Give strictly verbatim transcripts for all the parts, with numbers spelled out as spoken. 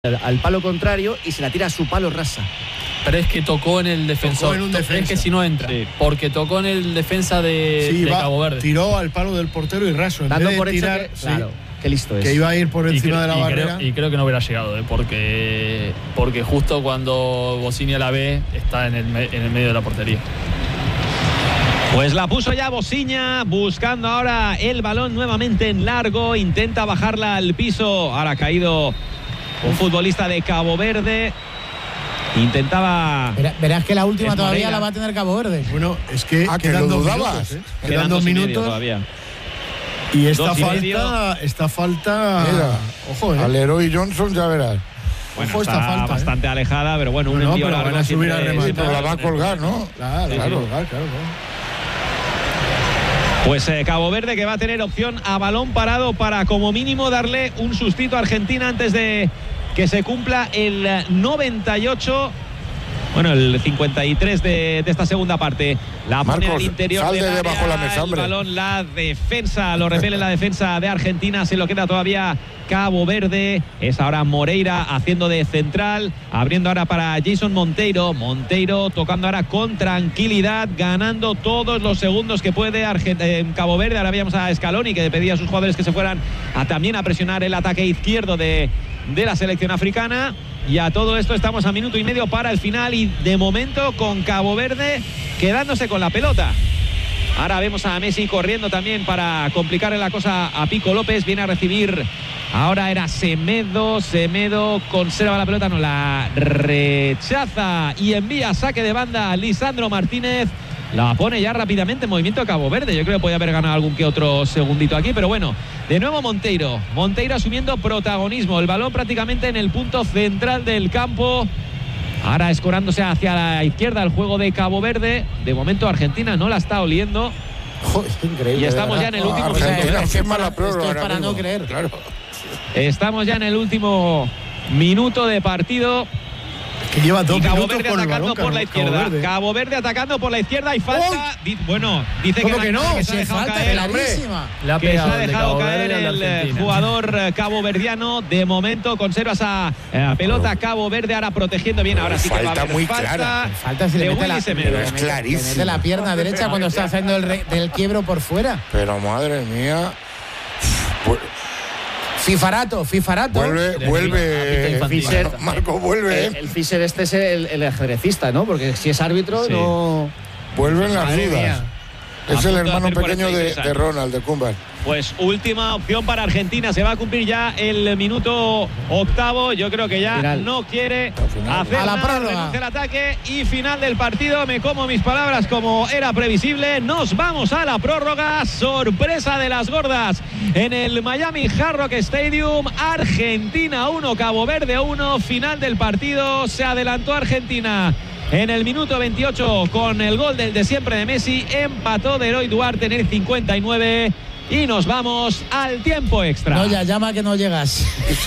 al palo contrario y se la tira a su palo rasa. Pero es que tocó en el defensor. En un defensa. Es que si no entra. Sí. Porque tocó en el defensa de, sí, de va, Cabo Verde. Tiró al palo del portero y raso. En Dando vez de por hecho tirar, que, sí, claro, qué listo es. Que iba a ir por encima y de la y barrera. Creo, y creo que no hubiera llegado, ¿eh? porque, porque justo cuando Bociña la ve, está en el, en el medio de la portería. Pues la puso ya Bociña, buscando ahora el balón nuevamente en largo. Intenta bajarla al piso. Ahora ha caído un futbolista de Cabo Verde. Intentaba... Verás, verás que la última todavía Moreira. la va a tener Cabo Verde. Bueno, es que ah, quedan que lo dos dudabas. minutos, ¿eh? Quedan Quedan dos dos y medio minutos todavía. Y esta Dos y falta, medio. esta falta, Mira, ojo, ¿eh? al Leroy Johnson ya verás. Bueno, Ojo, está esta falta, bastante ¿eh? alejada, pero bueno, un Bueno, envío pero largo van a subir a siempre- rematar. Sí, pero la va a colgar, ¿no? Claro, Sí, claro, sí. claro, claro. Pues eh, Cabo Verde que va a tener opción a balón parado para como mínimo darle un sustito a Argentina antes de que se cumpla el eh, noventa y ocho. Bueno, el cincuenta y tres de, de esta segunda parte. La pone Marcos, al interior sal de del debajo área, la mesa, el hombre. balón, la defensa, lo repele la defensa de Argentina. Se lo queda todavía Cabo Verde. Es ahora Moreira haciendo de central, abriendo ahora para Jason Monteiro. Monteiro tocando ahora con tranquilidad, ganando todos los segundos que puede Argent- eh, Cabo Verde. Ahora veíamos a Scaloni, que pedía a sus jugadores que se fueran a, también a presionar el ataque izquierdo de, de la selección africana. Y a todo esto estamos a minuto y medio para el final y de momento con Cabo Verde quedándose con la pelota. Ahora vemos a Messi corriendo también para complicarle la cosa a Pico López. Viene a recibir, ahora era Semedo. Semedo conserva la pelota, no la rechaza y envía saque de banda a Lisandro Martínez. La pone ya rápidamente en movimiento a Cabo Verde. Yo creo que podía haber ganado algún que otro segundito aquí, pero bueno, de nuevo Monteiro. Monteiro asumiendo protagonismo. El balón prácticamente en el punto central del campo. Ahora escorándose hacia la izquierda el juego de Cabo Verde. De momento Argentina no la está oliendo. Joder, increíble. Y estamos de ya en el verdad. último O sea, Argentina es que firma para- la prórroga esto es ahora para no mismo. creer. Claro. Estamos ya en el último minuto de partido. Que lleva dos Y Cabo minutos Verde con el atacando balón, por la Cabo izquierda. Verde. Cabo Verde atacando por la izquierda y falta. Di- bueno, dice que, ¿Cómo que no? que se ha Si dejado falta caer. clarísima. Le ha Que se pegado ha el de dejado Cabo caer Verde al de el eh, Argentina. jugador eh, caboverdiano. De momento conserva esa eh, pelota Cabo Verde ahora protegiendo bien. Ahora sí que va a Falta haber muy falta. clara. Falta si le de mete la, Willy Semedo. le Es mete- le clarísimo. mete la pierna derecha cuando está haciendo el re- del quiebro por fuera. Pero madre mía. Vu- Fifarato, Fifarato. Vuelve, Le vuelve. pita infantil. Mar- Marco, vuelve. El, el Fischer este es el, el ajedrecista, ¿no? Porque si es árbitro, Sí. no... Vuelven las Madre dudas. mía. Es A el punto de hermano hacer pequeño de, cuarenta y seis de años. Ronald, de Kumbar. Pues última opción para Argentina. Se va a cumplir ya el minuto octavo. Yo creo que ya Final. no quiere final. hacer A la nada, prórroga. renuncia al ataque y final del partido. Me como mis palabras como era previsible. Nos vamos a la prórroga. Sorpresa de las gordas en el Miami Hard Rock Stadium. Argentina uno, Cabo Verde uno. Final del partido. Se adelantó Argentina en el minuto veintiocho con el gol del de siempre de Messi. Empató de Eloy Duarte en el cincuenta y nueve y nos vamos al tiempo extra. No, ya llama que no llegas.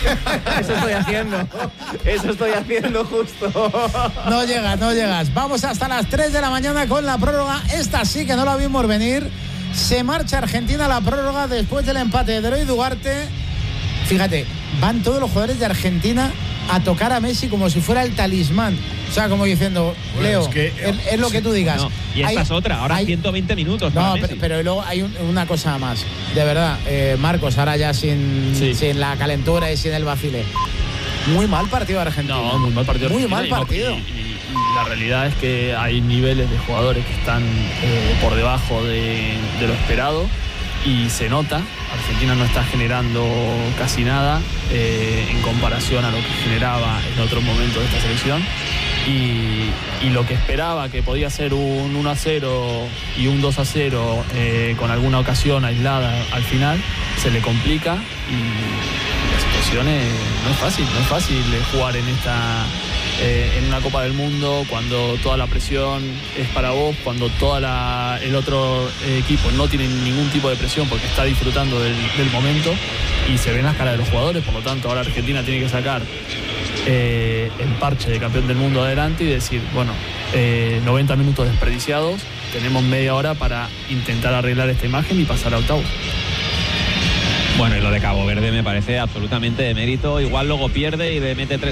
Eso estoy haciendo. Eso estoy haciendo justo. No llegas, no llegas. Vamos hasta las tres de la mañana con la prórroga. Esta sí que no la vimos venir. Se marcha Argentina a la prórroga después del empate de Eloy Duarte. Fíjate, van todos los jugadores de Argentina a tocar a Messi como si fuera el talismán. O sea, como diciendo, Bueno, Leo, es que- es, es lo que tú digas. No, y esta Hay- es otra, ahora hay- ciento veinte minutos para No, Messi. pero, pero luego hay un- una cosa más. De verdad, eh, Marcos, ahora ya sin, Sí. sin la calentura y sin el vacile. Muy mal partido de Argentina. No, muy mal partido. Muy Argentina, mal y no- partido. Y, y- y la realidad es que hay niveles de jugadores que están eh, por debajo de, de lo esperado y se nota. Argentina no está generando casi nada eh, en comparación a lo que generaba en otros momentos de esta selección. Y, y lo que esperaba que podía ser un uno a cero y un dos a cero eh, con alguna ocasión aislada al final, se le complica y la situación es- no es fácil, no es fácil eh, jugar en esta eh, en una Copa del Mundo cuando toda la presión es para vos, cuando todo el otro eh, equipo no tiene ningún tipo de presión porque está disfrutando del, del momento y se ven las caras de los jugadores. Por lo tanto, ahora Argentina tiene que sacar eh, el parche de campeón del mundo adelante y decir, bueno, eh, noventa minutos desperdiciados, tenemos media hora para intentar arreglar esta imagen y pasar a octavos. Bueno, y lo de Cabo Verde me parece absolutamente de mérito. Igual luego pierde y le mete tres